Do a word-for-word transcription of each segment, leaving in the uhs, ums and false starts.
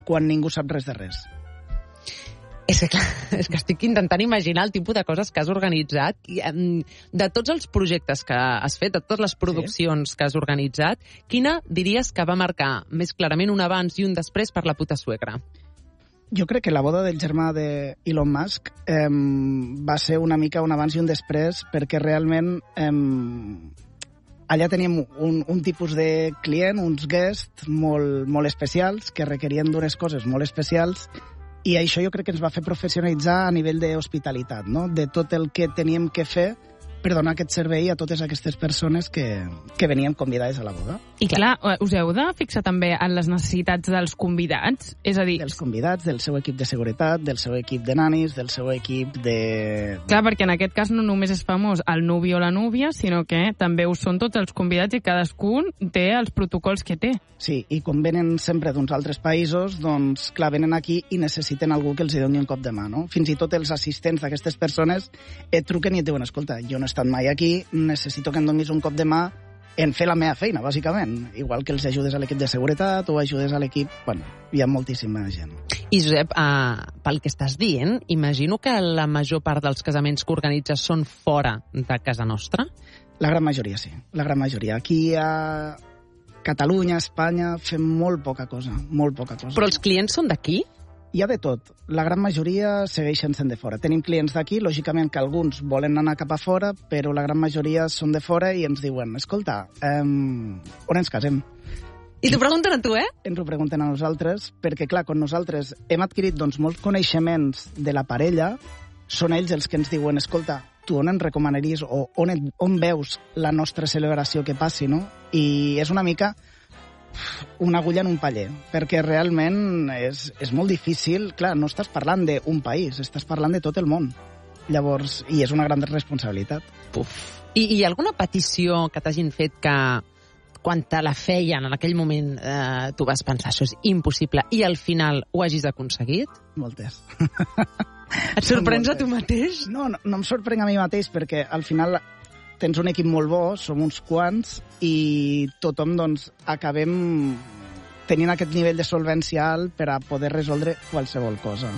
quan ningú sap res de res. És que, clar, és que estic intentant imaginar el tipus de coses que has organitzat. De tots els projectes que has fet, de totes les produccions sí. que has organitzat, quina diries que va marcar més clarament un abans i un després per la puta suegra? Jo crec que la boda del germà d'Elon Musk eh, va ser una mica un abans i un després, perquè realment eh, allà teníem un, un tipus de client, uns guests molt, molt especials, que requerien d'unes coses molt especials, i això jo crec que ens va fer professionalitzar a nivell d'hospitalitat, no? De tot el que teníem que fer per donar aquest servei a totes aquestes persones que, que venien convidades a la boda. I clar, us heu de fixar també en les necessitats dels convidats? És a dir... Dels convidats, del seu equip de seguretat, del seu equip de nanis, del seu equip de... Clar, perquè en aquest cas no només és famós el nuvi o la núvia, sinó que també ho són tots els convidats i cadascun té els protocols que té. Sí, i com venen sempre d'uns altres països, doncs, clar, venen aquí i necessiten algú que els doni un cop de mà, no? Fins i tot els assistents d'aquestes persones et truquen i et diuen, escolta, jo no he estat mai aquí, necessito que em donis un cop de mà en fer la meva feina, bàsicament. Igual que els ajudes a l'equip de seguretat o ajudes a l'equip... Bueno, hi ha moltíssima gent. I, Josep, uh, pel que estàs dient, imagino que la major part dels casaments que organitzes són fora de casa nostra? La gran majoria, sí. La gran majoria. Aquí a Catalunya, a Espanya, fem molt poca cosa. Molt poca cosa. Però els clients són d'aquí? Hi ha de tot. La gran majoria segueixen sent de fora. Tenim clients d'aquí, lògicament que alguns volen anar cap a fora, però la gran majoria són de fora i ens diuen, escolta, eh, on ens casem? I t'ho pregunten a tu, eh? Ens ho pregunten a nosaltres, perquè, clar, quan nosaltres hem adquirit doncs, molts coneixements de la parella, són ells els que ens diuen, escolta, tu on ens recomanaries o on, et, on veus la nostra celebració que passi, no? I és una mica una agulla en un paller, perquè realment és, és molt difícil. Clar, no estàs parlant d'un país, estàs parlant de tot el món. Llavors, i és una gran responsabilitat. Puf. I hi ha alguna petició que t'hagin fet que quan te la feien en aquell moment eh, tu vas pensar això és impossible i al final ho hagis aconseguit? Moltes. Et sorprens a tu mateix? No, no, no em sorprenc a mi mateix, perquè al final tens un equip molt bo, som uns quants, i tothom doncs, acabem tenint aquest nivell de solvència alt per a poder resoldre qualsevol cosa.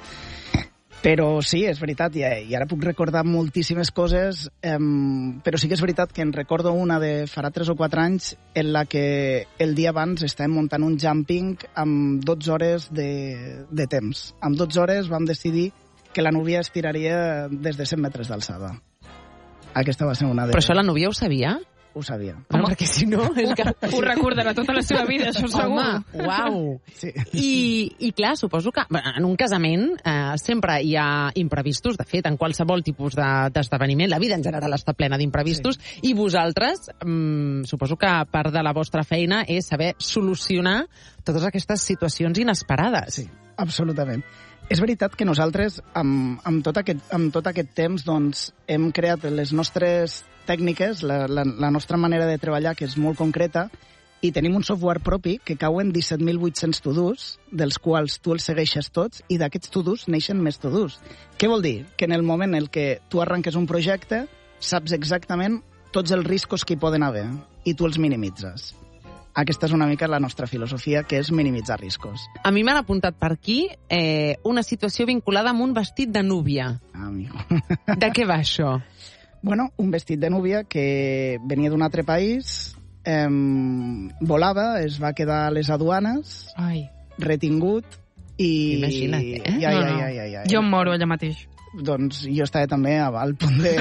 Però sí, és veritat, i, i ara puc recordar moltíssimes coses, eh, però sí que és veritat que en recordo una de farà tres o quatre anys en la que el dia abans estàvem muntant un jumping amb dotze hores de, de temps. Amb dotze hores vam decidir que la núvia es tiraria des de cent metres d'alçada. Aquesta va ser una de... Però això la núvia ho sabia? Ho sabia. Home, perquè si no... És que... Ho recordarà tota la seva vida, això segur. Home, uau. Sí. I, I clar, suposo que en un casament eh, sempre hi ha imprevistos. De fet, en qualsevol tipus d'esdeveniment, la vida en general està plena d'imprevistos, sí. I vosaltres, mm, suposo que part de la vostra feina és saber solucionar totes aquestes situacions inesperades. Sí, absolutament. És veritat que nosaltres, amb, amb, tot, aquest, amb tot aquest temps, doncs, hem creat les nostres tècniques, la, la, la nostra manera de treballar, que és molt concreta, i tenim un software propi que cauen disset mil vuit-cents to-dos, dels quals tu els segueixes tots, i d'aquests to-dos neixen més to-dos. Què vol dir? Que en el moment en què tu arranques un projecte, saps exactament tots els riscos que hi poden haver, i tu els minimitzes. Aquesta és una mica la nostra filosofia, que és minimitzar riscos. A mi m'han apuntat per aquí eh, una situació vinculada amb un vestit de núvia. Ah, amigo. De què va això? Bueno, un vestit de núvia que venia d'un altre país, eh, volava, es va quedar a les aduanes, Ai. retingut, i... Imagina't, eh? Ja, no, ja, no. ja, ja, ja. Jo em moro allà mateix. Doncs jo estava també al punt de...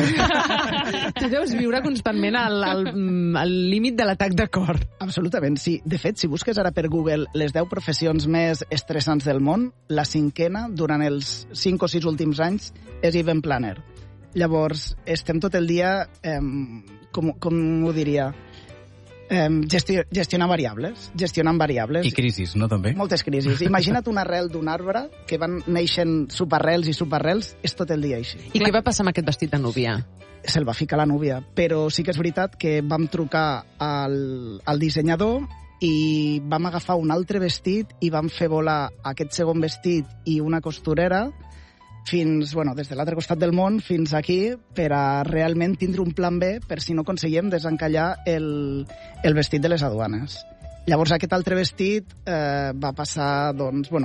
Tu deus viure constantment al, al, al límit de l'atac de cor. Absolutament, sí. De fet, si busques ara per Google les deu professions més estressants del món, la cinquena, durant els cinc o sis últims anys, és event planner. Llavors, estem tot el dia, eh, com, com ho diria... Eh, gestio, gestionar variables, gestionant variables. I crisis, no també? Moltes crisis. Imagina't una arrel d'un arbre que van neixent subarrels i subarrels, és tot el dia així. I què va passar amb aquest vestit de núvia? Se'l va ficar la núvia, però sí que és veritat que vam trucar al, al dissenyador i vam agafar un altre vestit i vam fer volar aquest segon vestit i una costurera fins, bueno, des de l'altre costat del món fins aquí, per a realment tindre un plan B per si no aconseguíem desencallar el, el vestit de les aduanes. Llavors aquest altre vestit eh, va passar, doncs, bueno,